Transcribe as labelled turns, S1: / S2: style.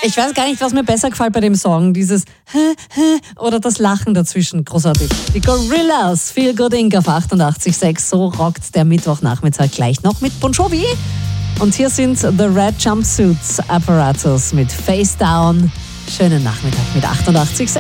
S1: Ich weiß gar nicht, was mir besser gefällt bei dem Song. Dieses oder das Lachen dazwischen. Großartig. Die Gorillaz, Feel Good Inc. auf 88.6. So rockt der Mittwochnachmittag gleich noch mit Bon Jovi. Und hier sind The Red Jumpsuits Apparatus mit Face Down. Schönen Nachmittag mit 88.6.